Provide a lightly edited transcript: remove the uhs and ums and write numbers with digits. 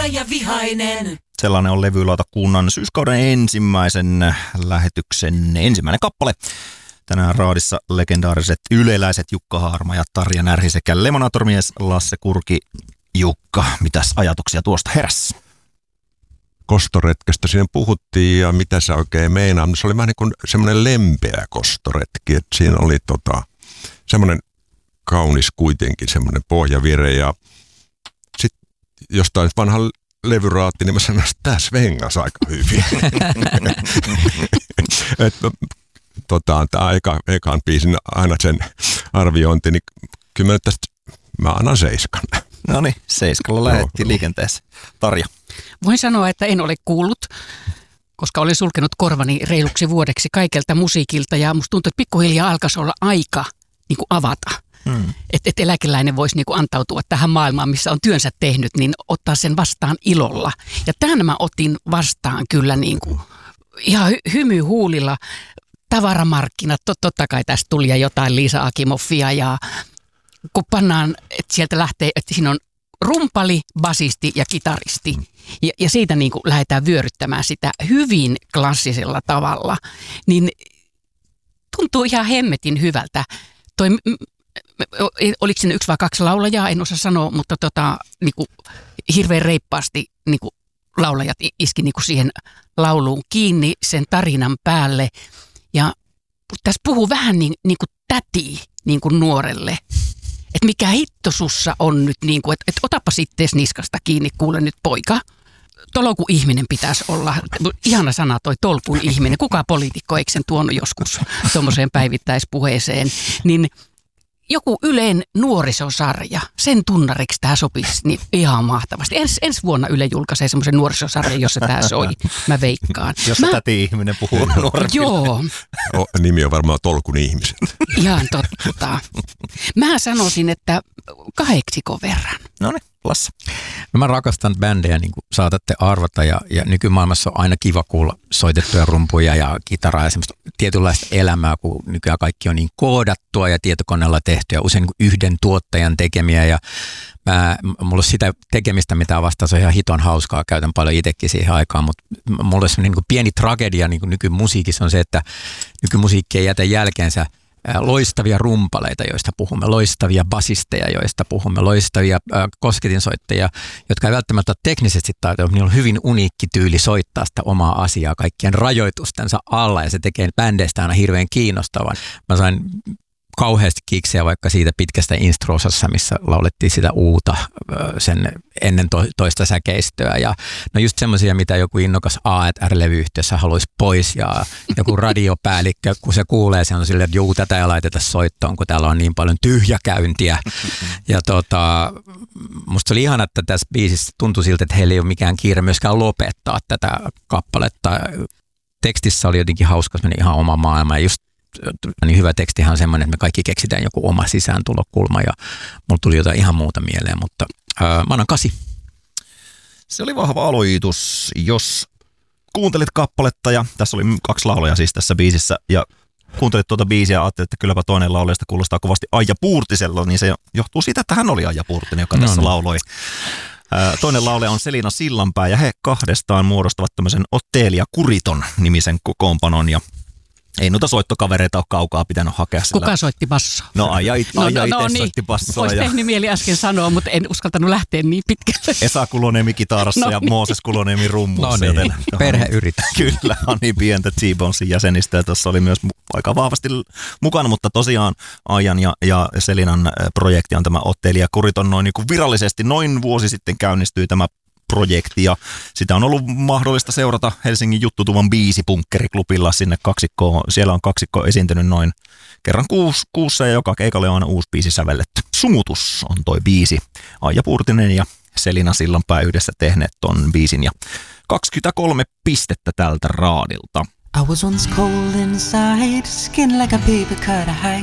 Nöyrä ja vihainen. Sellainen on levylautakunnan syyskauden ensimmäisen lähetyksen ensimmäinen kappale. Tänään raadissa legendaariset yleläiset Jukka Haarma ja Tarja Närhi sekä Lemonatormies Lasse Kurki. Jukka, mitäs ajatuksia tuosta heräsi? Kostoretkestä siinä puhuttiin ja mitä se oikein meinaa. Se oli vähän niin kuin semmoinen lempeä kostoretki. Että siinä oli semmoinen kaunis kuitenkin semmoinen pohjavire ja sitten jostain vanha levyraatti, niin mä sanoin, että tämä svengasi aika hyvin. Tämä ekan biisin aina sen arviointi, niin kyllä mä annan 7. No niin, 7 lähdettiin liikenteessä. Tarja. Voin sanoa, että en ole kuullut, koska olen sulkenut korvani reiluksi vuodeksi kaikelta musiikilta ja musta tuntuu, että pikkuhiljaa alkaisi olla aika niin kuin avata. Että eläkeläinen voisi niin kuin antautua tähän maailmaan, missä on työnsä tehnyt, niin ottaa sen vastaan ilolla. Ja tämän mä otin vastaan kyllä niin kuin ihan hymyhuulilla. Tavaramarkkinat, totta kai tästä tuli ja jotain Liisa Akimoffia ja kun pannaan, että sieltä lähtee, että siinä on rumpali, basisti ja kitaristi. Ja siitä niin kuin lähdetään vyöryttämään sitä hyvin klassisella tavalla. Niin tuntuu ihan hemmetin hyvältä. Oliko siinä 1 vai 2 laulajaa, en osaa sanoa, mutta niin kuin hirveän reippaasti niin kuin laulajat iski niin kuin siihen lauluun kiinni sen tarinan päälle. Ja tässä puhuu vähän niin kuin täti niin kuin nuorelle. Että mikä hitto sussa on nyt, niin kuin, että otapa sitten niskasta kiinni, kuule nyt poika. Tolkun ihminen pitäisi olla. Ihana sana toi tolkun ihminen. Kuka poliitikko eikö sen tuonut joskus tuommoiseen päivittäispuheeseen? Niin joku Ylen nuorisosarja, sen tunnariksi tämä sopisi niin ihan mahtavasti. Ensi vuonna Yle julkaisee semmoisen nuorisosarjan, jossa tämä soi. Mä veikkaan. Jossa täti-ihminen puhuu nuoremmille. Joo. Nimi on varmaan Tolkun ihmiset. Ihan totta. Mä sanoisin, että 8 verran. No niin, Lasse. No mä rakastan bändejä, niin kuin saatatte arvata, ja nykymaailmassa on aina kiva kuulla soitettuja rumpuja ja kitaraa ja semmoista tietynlaista elämää, kun nykyään kaikki on niin koodattua ja tietokoneella tehtyä, usein yhden tuottajan tekemiä, ja mulla on sitä tekemistä, mitä vastaan se on ihan hiton hauskaa, käytän paljon itsekin siihen aikaan, mutta mulla on semmoinen niin pieni tragedia niin kuin nykymusiikissa on se, että nykymusiikki ei jätä jälkeensä loistavia rumpaleita, joista puhumme, loistavia basisteja, joista puhumme, loistavia kosketinsoittajia, jotka ei välttämättä ole teknisesti taitoja, mutta niillä on hyvin uniikki tyyli soittaa sitä omaa asiaa kaikkien rajoitustensa alla, ja se tekee bändeistä aina hirveän kiinnostavan. Mä sain kauheasti kiksejä vaikka siitä pitkästä instruosassa, missä laulettiin sitä uuta sen ennen toista säkeistöä. Ja no just semmoisia, mitä joku innokas A&R-levyyhtiössä haluaisi pois, ja joku radiopäällikkö, kun se kuulee, se on silleen, että juu, tätä ei laiteta soittoon, kun täällä on niin paljon tyhjäkäyntiä. Ja musta se oli ihana, että tässä biisissä tuntui siltä, että heillä ei ole mikään kiire myöskään lopettaa tätä kappaletta. Tekstissä oli jotenkin hauska, se meni ihan oma maailma, ja just niin hyvä tekstihan on semmoinen, että me kaikki keksitään joku oma sisääntulokulma, ja mulla tuli jotain ihan muuta mieleen, mutta mä annan 8. Se oli vahva aloitus, jos kuuntelit kappaletta, ja tässä oli 2 laulajaa siis tässä biisissä, ja kuuntelit tuota biisiä ja ajattelit, että kylläpä toinen laulajasta kuulostaa kovasti Aija Puurtisella, niin se johtuu siitä, että hän oli Aija Puurtinen, joka tässä lauloi. Toinen laulaja on Selina Sillanpää, ja he kahdestaan muodostavat tämmöisen Ottelia Kuriton nimisen kokoonpanon, ja ei noita soittokavereita ole kaukaa pitänyt hakea sillä. Kuka soitti bassoa? No Aija itse soitti bassoa. Olisi tehnyt mieli äsken sanoa, mutta en uskaltanut lähteä niin pitkälle. Esa Kuloniemi kitarassa ja Mooses Kuloniemi rummussa. No niin, perheyritys. Kyllä, on niin pientä T-Bonesin jäsenistä, ja tuossa oli myös aika vahvasti mukana, mutta tosiaan Aijan ja Selinan projekti on tämä Ottelia Kuriton noin niin kuin virallisesti noin vuosi sitten käynnistyi tämä projekti, ja sitä on ollut mahdollista seurata Helsingin Juttutuvan biisipunkkeriklubilla sinne kaksikkoon. Siellä on kaksikko esiintynyt noin kerran kuussa, ja joka keikalle on aina uusi biisi sävelletty. Sumutus on toi biisi. Aija Puurtinen ja Selina Sillanpää yhdessä tehneet ton biisin, ja 23 pistettä tältä raadilta. I was once cold inside, skin like a paper cut of hide.